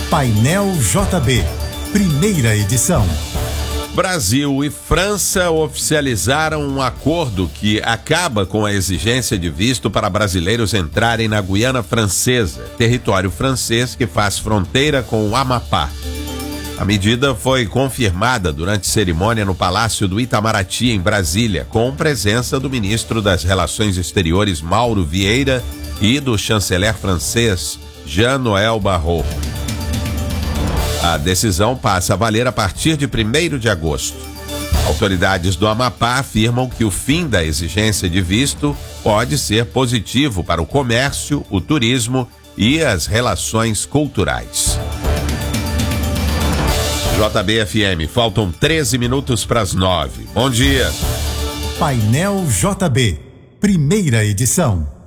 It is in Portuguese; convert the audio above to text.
Painel JB, primeira edição. Brasil e França oficializaram um acordo que acaba com a exigência de visto para brasileiros entrarem na Guiana Francesa, território francês que faz fronteira com o Amapá. A medida foi confirmada durante cerimônia no Palácio do Itamaraty, em Brasília, com presença do ministro das Relações Exteriores, Mauro Vieira, e do chanceler francês, Jean-Noël Barrot. A decisão passa a valer a partir de 1º de agosto. Autoridades do Amapá afirmam que o fim da exigência de visto pode ser positivo para o comércio, o turismo e as relações culturais. JB-FM, faltam 13 minutos para as 9. Bom dia. Painel JB, primeira edição.